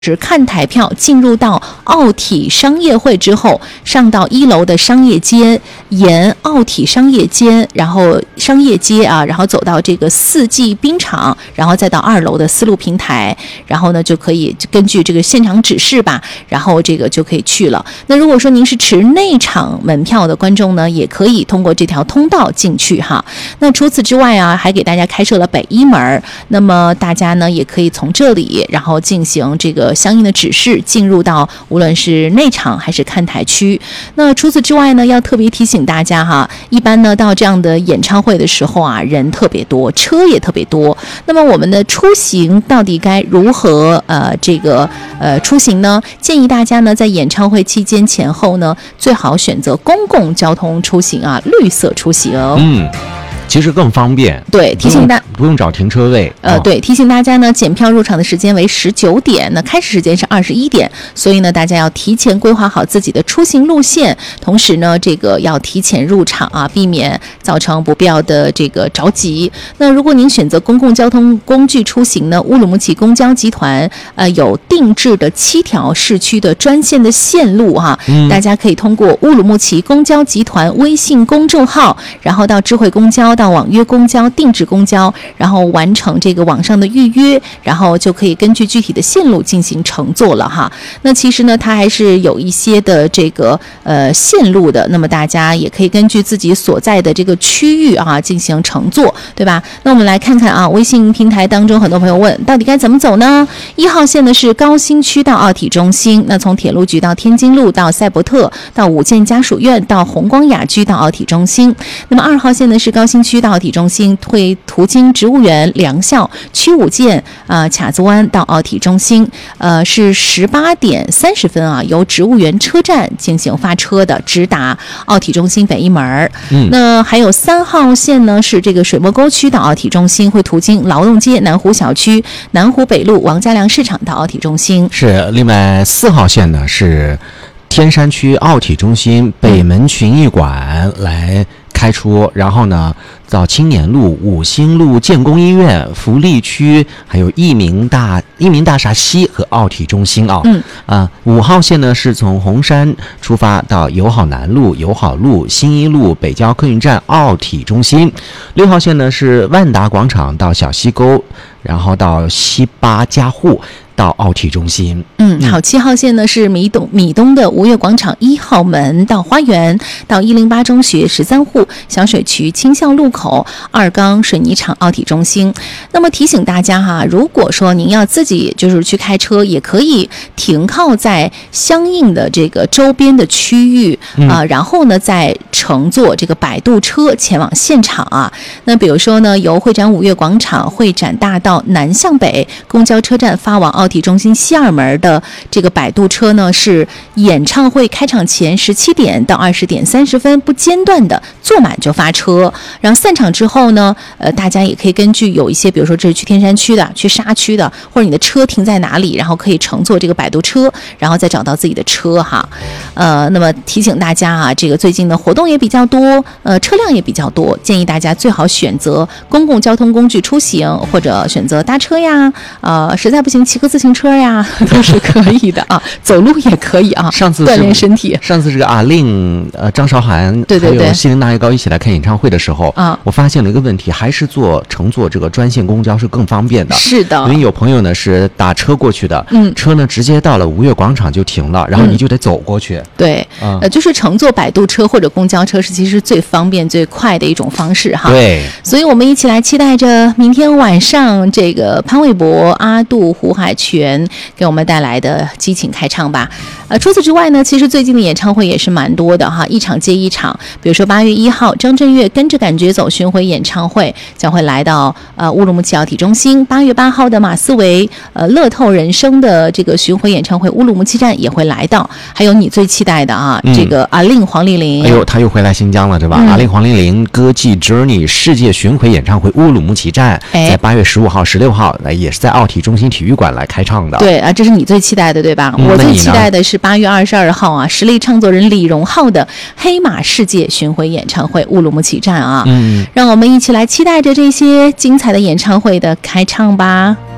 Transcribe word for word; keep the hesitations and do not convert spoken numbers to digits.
是看台票进入到奥体商业会之后，上到一楼的商业街，沿奥体商业街，然后商业街啊，然后走到这个四季冰场，然后再到二楼的丝路平台，然后呢就可以根据这个现场指示吧，然后这个就可以去了。那如果说您是持内场门票的观众呢，也可以通过这条通道进去哈。那除此之外啊，还给大家开设了北一门，那么大家呢也可以从这里，然后进行这个相应的指示，进入到无论是内场还是看台区。那除此之外呢，要特别提醒大家哈，一般呢到这样的演唱会的时候啊，人特别多，车也特别多。那么我们的出行到底该如何呃这个呃出行呢？建议大家呢在演唱会期间前后呢，最好选择公共交通出行啊，绿色出行。 嗯。其实更方便， 对，提醒大家不用找停车位。 呃，对，提醒大家呢，检票入场的时间为十九点，那开始时间是二十一点，所以呢，大家要提前规划好自己的出行路线，同时呢，这个要提前入场啊，避免造成不必要的这个着急。那如果您选择公共交通工具出行呢，乌鲁木齐公交集团呃有定制的七条市区的专线的线路哈、啊嗯，大家可以通过乌鲁木齐公交集团微信公众号，然后到智慧公交。到网约公交、定制公交，然后完成这个网上的预约，然后就可以根据具体的线路进行乘坐了哈。那其实呢，它还是有一些的这个呃线路的，那么大家也可以根据自己所在的这个区域啊进行乘坐，对吧？那我们来看看啊，微信平台当中很多朋友问，到底该怎么走呢？一号线呢是高新区到奥体中心，那从铁路局到天津路到赛博特，到五建家属院到红光雅居到奥体中心。那么二号线呢是高新区到奥体中心，会途经植物园、良校、曲五建啊、呃、卡子湾到奥体中心，呃是十八点三十分啊，由植物园车站进行发车的，直达奥体中心北一门。嗯，那还有三号线呢，是这个水墨沟区到奥体中心，会途经劳动街、南湖小区、南湖北路、王家良市场到奥体中心。 是，另外四号线呢是天山区奥体中心北门群艺馆来开出，然后呢到青年路、五星路、建工医院、福利区，还有益民大益民大厦西和奥体中心啊。嗯啊，五号线呢是从红山出发到友好南路、友好路、新一路、北郊客运站、奥体中心。六号线呢是万达广场到小溪沟，然后到西八家户。到奥体中心。 嗯，好，七号线呢是米东米东的吴越广场一号门到花园，到一零八中学十三户、小水渠青校路口、二缸水泥厂奥体中心。那么提醒大家哈，如果说您要自己就是去开车，也可以停靠在相应的这个周边的区域啊、嗯呃，然后呢再乘坐这个摆渡车前往现场啊。那比如说呢，由会展五月广场、会展大道南向北公交车站发往奥体中心西二门的这个摆渡车呢，是演唱会开场前十七点到二十点三十分不间断的坐满就发车，然后散场之后呢，呃，大家也可以根据有一些，比如说这是去天山区的、去沙区的，或者你的车停在哪里，然后可以乘坐这个摆渡车，然后再找到自己的车哈。呃，那么提醒大家啊，这个最近的活动也比较多，呃，车辆也比较多，建议大家最好选择公共交通工具出行，或者选择搭车呀，呃，实在不行骑个自行车呀，都是可以的啊，走路也可以啊， 上次锻炼身体。 上次这个阿令、呃张韶涵， 对对对， 还有西林大乐高一起来看演唱会的时候啊，我发现了一个问题，还是坐乘坐这个专线公交是更方便的。 是的， 因为有朋友呢是打车过去的，嗯，车呢直接到了吴越广场就停了，然后你就得走过去。嗯、 对、嗯，呃，就是乘坐摆渡车或者公交车是其实最方便最快的一种方式哈。 对， 所以我们一起来期待着明天晚上这个潘玮柏、阿杜、胡海泉给我们带来的激情开唱吧。呃，除此之外呢，其实最近的演唱会也是蛮多的哈，一场接一场。比如说八月一号，张震岳跟着感觉走巡回演唱会将会来到呃乌鲁木齐奥体中心。八月八号的马思唯呃乐透人生的这个巡回演唱会，乌鲁木齐站也会来到。还有你最期待的啊，嗯、这个阿令黄丽玲， 哎呦，他又回来新疆了，对吧？嗯、阿令黄丽玲歌姬 Journey 世界巡回演唱会乌鲁木齐站，哎、在八月十五号、十六号，也是在奥体中心体育馆来开唱的。 对啊，这是你最期待的，对吧？嗯、我最期待的是八月二十二号啊，实力唱作人李荣浩的黑马世界巡回演唱会乌鲁木齐站啊，嗯，让我们一起来期待着这些精彩的演唱会的开唱吧。